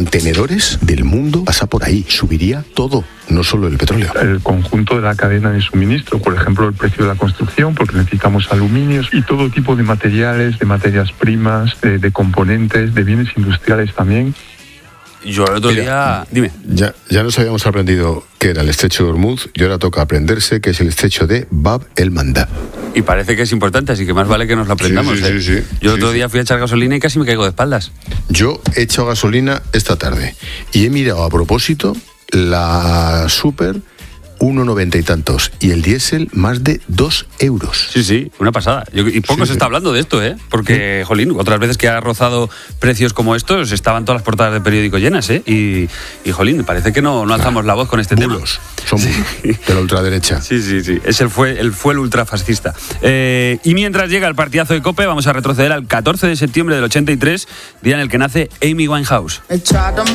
contenedores del mundo pasa por ahí. Subiría todo, no solo el petróleo. El conjunto de la cadena de suministro, por ejemplo, el precio de la construcción, porque necesitamos aluminios y todo tipo de materiales, de materias primas, de componentes, de bienes industriales también. Yo el otro día... Dime. Ya nos habíamos aprendido que era el estrecho de Hormuz y ahora toca aprenderse que es el estrecho de Bab el-Mandab. Y parece que es importante, así que más vale que nos lo aprendamos. Sí. Yo el otro día fui a echar gasolina y casi me caigo de espaldas. Yo he echado gasolina esta tarde y he mirado a propósito la Super 1,90 y tantos y el diésel más de 2 euros. Sí, una pasada. Y poco se está hablando de esto, porque, jolín, otras veces que ha rozado precios como estos, estaban todas las portadas de periódico llenas, y jolín, parece que no alzamos la voz con este bulos. tema. Son bulos de la ultraderecha. Sí. Fue el ultrafascista. Y mientras llega el partidazo de COPE, vamos a retroceder al 14 de septiembre del 83, día en el que nace Amy Winehouse.